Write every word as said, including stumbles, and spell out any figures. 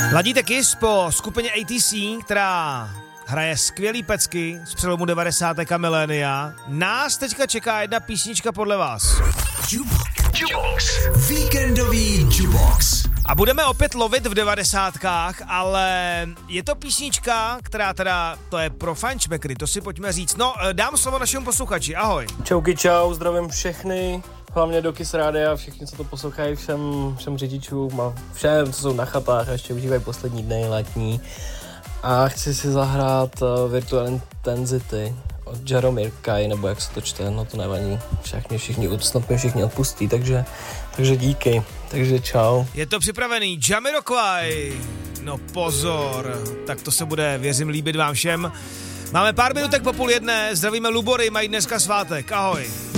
Ladíte Kiss po skupině A T C, která hraje skvělý pecky z přelomu devadesátek a milénia. Nás teďka čeká jedna písnička podle vás. Jukebox. Víkendový Jukebox. A budeme opět lovit v devadesátkách, ale je to písnička, která teda, to je pro fančmekry, to si pojďme říct. No, dám slovo našemu posluchači, ahoj. Čauky čau, zdravím všechny, hlavně do Kiss Rádia, všichni, co to poslouchají, všem, všem řidičům a všem, co jsou na chatách a ještě užívají poslední dny letní. A chci si zahrát uh, Virtual Intensity od Jaromír Kaj, nebo jak se to čte, no to nevadí, všichni, všichni, snad mě všichni odpustí, takže, takže díky, takže čau. Je to připravený, Jamiroquai, no pozor, tak to se bude, věřím, líbit vám všem. Máme pár minutek po půl jedné, zdravíme Lubory, mají dneska svátek, ahoj.